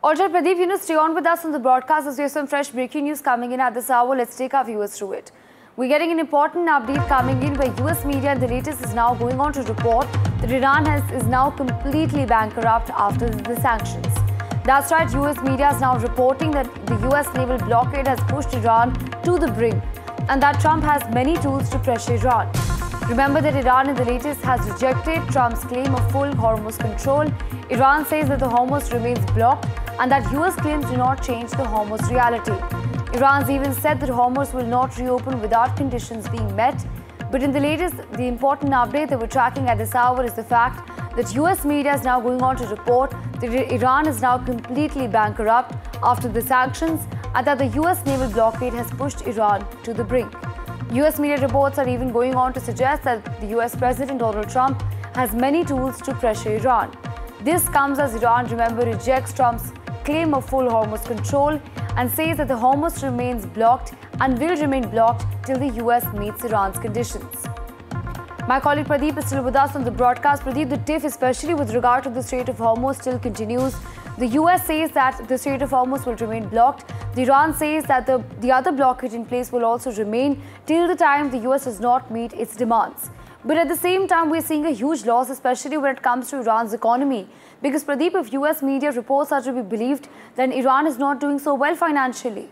Alright, Pradeep, stay on with us on the broadcast as we have some fresh breaking news coming in at this hour. Let's take our viewers through it. We're getting an important update coming in where US media and the latest is now going on to report that Iran is now completely bankrupt after the sanctions. That's right, US media is now reporting that the US naval blockade has pushed Iran to the brink and that Trump has many tools to pressure Iran. Remember that Iran in the latest has rejected Trump's claim of full Hormuz control. Iran says that the Hormuz remains blocked and that US claims do not change the Hormuz reality. Iran's even said that Hormuz will not reopen without conditions being met. But in the latest, the important update that we're tracking at this hour is the fact that US media is now going on to report that Iran is now completely bankrupt after the sanctions and that the US naval blockade has pushed Iran to the brink. US media reports are even going on to suggest that the US President Donald Trump has many tools to pressure Iran. This comes as Iran, remember, rejects Trump's claim of full Hormuz control and says that the Hormuz remains blocked and will remain blocked till the US meets Iran's conditions. My colleague Pradeep is still with us on the broadcast. Pradeep, the tiff, especially with regard to the Strait of Hormuz, still continues. The US says that the Strait of Hormuz will remain blocked. The Iran says that the other blockage in place will also remain till the time the US does not meet its demands. But at the same time, we're seeing a huge loss, especially when it comes to Iran's economy. Because Pradeep, if US media reports are to be believed, then Iran is not doing so well financially.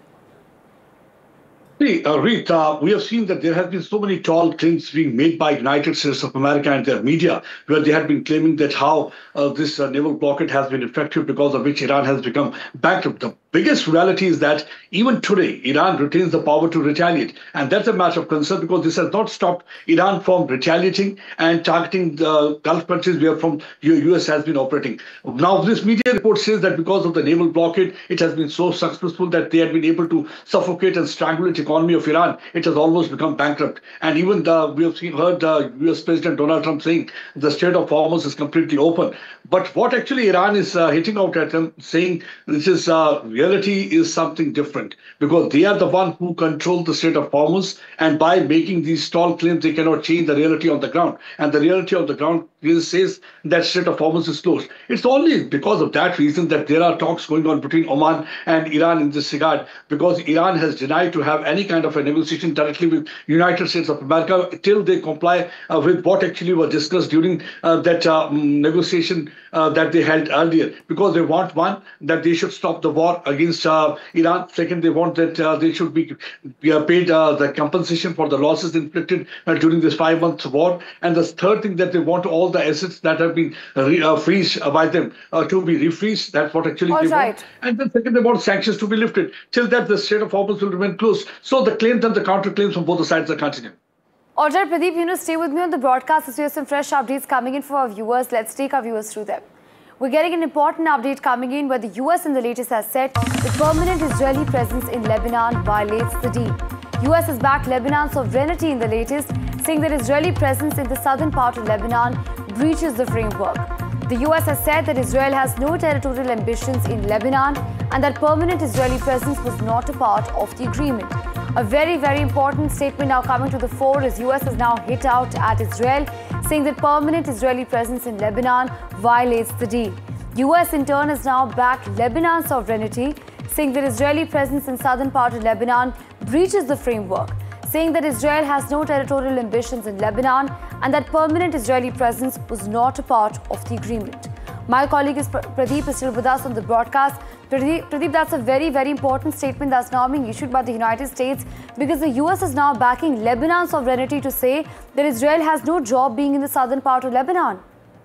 Reet, we have seen that there have been so many tall claims being made by United States of America and their media, where they have been claiming that how this naval blockade has been effective because of which Iran has become bankrupt. The biggest reality is that even today, Iran retains the power to retaliate. And that's a matter of concern because this has not stopped Iran from retaliating and targeting the Gulf countries where from US has been operating. Now, this media report says that because of the naval blockade, it has been so successful that they have been able to suffocate and strangle the economy of Iran. It has almost become bankrupt. And even we have heard US President Donald Trump saying the Strait of Hormuz is completely open. But what actually Iran is hitting out at them, saying this is reality is something different because they are the one who control the Strait of Hormuz, and by making these tall claims, they cannot change the reality on the ground. And the reality on the ground says that Strait of Hormuz is closed. It's only because of that reason that there are talks going on between Oman and Iran in this regard, because Iran has denied to have any kind of a negotiation directly with United States of America till they comply with what actually was discussed during that negotiation that they held earlier. Because they want, one, that they should stop the war against Iran. Second, they want that they should be paid the compensation for the losses inflicted during this 5-month war. And the third thing, that they want all the assets that have been freezed by them to be refreezed. That's what actually they want. And then second, they want sanctions to be lifted. Till that, the Strait of Hormuz will remain closed. So the claims and the counterclaims from both the sides are continuing. Alright, Pradeep, stay with me on the broadcast as we have some fresh updates coming in for our viewers. Let's take our viewers through them. We're getting an important update coming in where the US in the latest has said the permanent Israeli presence in Lebanon violates the deal. US has backed Lebanon's sovereignty in the latest, saying that Israeli presence in the southern part of Lebanon breaches the framework. The US has said that Israel has no territorial ambitions in Lebanon and that permanent Israeli presence was not a part of the agreement. A very, very important statement now coming to the fore as US has now hit out at Israel, saying that permanent Israeli presence in Lebanon violates the deal. US in turn has now backed Lebanon's sovereignty, saying that Israeli presence in southern part of Lebanon breaches the framework, saying that Israel has no territorial ambitions in Lebanon and that permanent Israeli presence was not a part of the agreement. My colleague Pradeep is still with us on the broadcast. Pradeep, that's a very, very important statement that's now being issued by the United States because the US is now backing Lebanon's sovereignty to say that Israel has no job being in the southern part of Lebanon.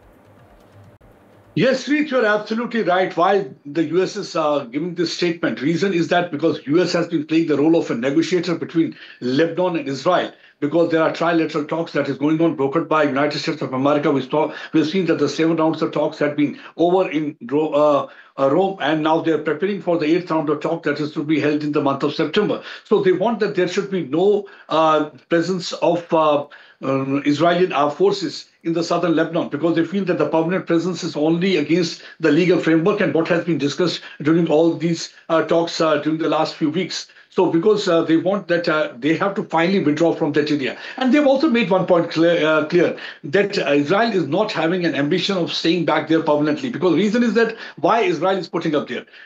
Yes, Reet, you're absolutely right. Why the US is giving this statement? Reason is that because US has been playing the role of a negotiator between Lebanon and Israel, because there are trilateral talks that is going on brokered by United States of America. We've seen that the 7 rounds of talks had been over in Rome, and now they're preparing for the 8th round of talk that is to be held in the month of September. So they want that there should be no presence of Israeli armed forces in the southern Lebanon, because they feel that the permanent presence is only against the legal framework and what has been discussed during all these talks during the last few weeks. So because they want that they have to finally withdraw from that area. And they've also made one point clear that Israel is not having an ambition of staying back there permanently, because the reason is that why Israel is putting up there.